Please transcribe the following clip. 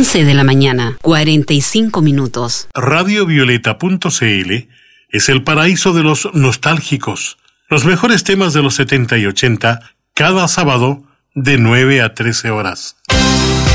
11 de la mañana, 45 minutos. Radiovioleta.cl es el paraíso de los nostálgicos. Los mejores temas de los 70 y 80, cada sábado de 9 a 13 horas.